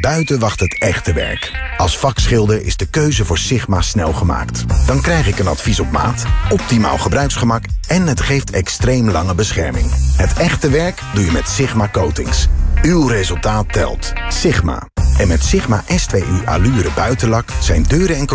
buiten wacht het echte werk. Als vakschilder is de keuze voor Sigma snel gemaakt. Dan krijg ik een advies op maat, optimaal gebruiksgemak en het geeft extreem lange bescherming. Het echte werk doe je met Sigma Coatings. Uw resultaat telt. Sigma. En met Sigma S2U Allure buitenlak zijn deuren en